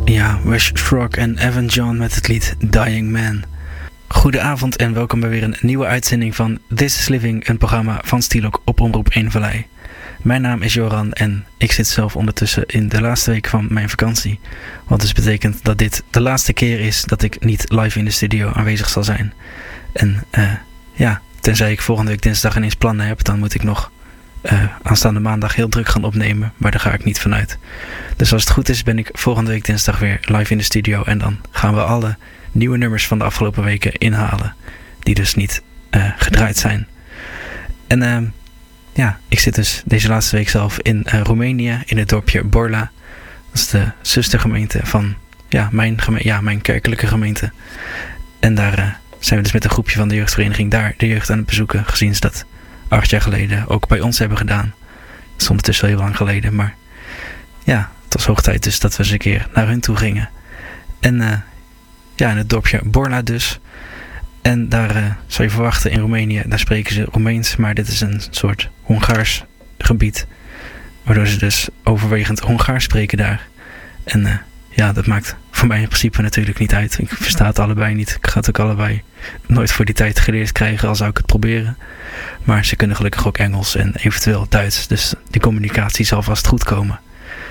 Ja, Wes Frog en Evan John met het lied Dying Man. Goedenavond en welkom bij weer een nieuwe uitzending van This is Living, een programma van Stielok op Omroep Eemvallei. Mijn naam is Joran en ik zit zelf ondertussen in de laatste week van mijn vakantie. Wat dus betekent dat dit de laatste keer is dat ik niet live in de studio aanwezig zal zijn. En tenzij ik volgende week dinsdag ineens plannen heb, dan moet ik nog aanstaande maandag heel druk gaan opnemen. Maar daar ga ik niet vanuit. Dus als het goed is ben ik volgende week dinsdag weer live in de studio. En dan gaan we alle nieuwe nummers van de afgelopen weken inhalen. Die dus niet gedraaid zijn. En ik zit dus deze laatste week zelf in Roemenië. In het dorpje Borla. Dat is de zustergemeente van mijn kerkelijke gemeente. En daar zijn we dus met een groepje van de jeugdvereniging daar de jeugd aan het bezoeken. Gezien ze dat 8 jaar geleden ook bij ons hebben gedaan. Dat is ondertussen heel lang geleden. Maar ja, het was hoog tijd dus dat we eens een keer naar hun toe gingen. En in het dorpje Borla dus. En daar zou je verwachten in Roemenië, daar spreken ze Roemeens. Maar dit is een soort Hongaars gebied. Waardoor ze dus overwegend Hongaars spreken daar. En dat maakt voor mij in principe natuurlijk niet uit. Ik versta het allebei niet. Ik ga het ook allebei nooit voor die tijd geleerd krijgen, al zou ik het proberen. Maar ze kunnen gelukkig ook Engels en eventueel Duits. Dus die communicatie zal vast goed komen.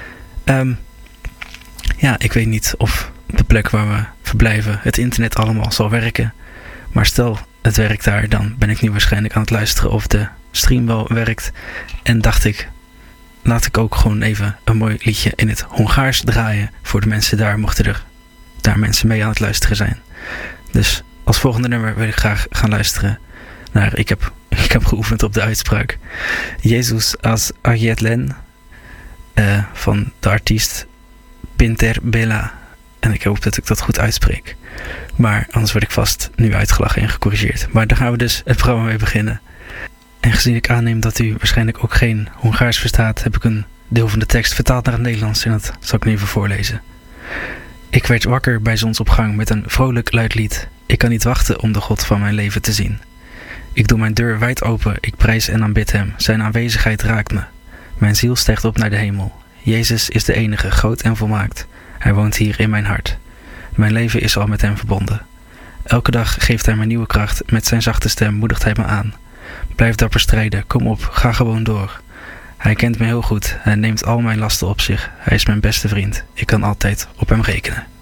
Ik weet niet of op de plek waar we verblijven het internet allemaal zal werken. Maar stel het werkt daar, dan ben ik nu waarschijnlijk aan het luisteren of de stream wel werkt. En dacht ik, laat ik ook gewoon even een mooi liedje in het Hongaars draaien. Voor de mensen daar, mochten er daar mensen mee aan het luisteren zijn. Dus als volgende nummer wil ik graag gaan luisteren naar, ik heb geoefend op de uitspraak, Jezus als Ajetlen van de artiest Pinter Bela. En ik hoop dat ik dat goed uitspreek. Maar anders word ik vast nu uitgelachen en gecorrigeerd. Maar daar gaan we dus het programma mee beginnen. En gezien ik aanneem dat u waarschijnlijk ook geen Hongaars verstaat, heb ik een deel van de tekst vertaald naar het Nederlands. En dat zal ik nu even voorlezen. Ik werd wakker bij zonsopgang met een vrolijk luid lied. Ik kan niet wachten om de God van mijn leven te zien. Ik doe mijn deur wijd open, ik prijs en aanbid hem. Zijn aanwezigheid raakt me. Mijn ziel stijgt op naar de hemel. Jezus is de enige, groot en volmaakt. Hij woont hier in mijn hart. Mijn leven is al met hem verbonden. Elke dag geeft hij me nieuwe kracht. Met zijn zachte stem moedigt hij me aan. Blijf dapper strijden, kom op, ga gewoon door. Hij kent me heel goed, hij neemt al mijn lasten op zich. Hij is mijn beste vriend, ik kan altijd op hem rekenen.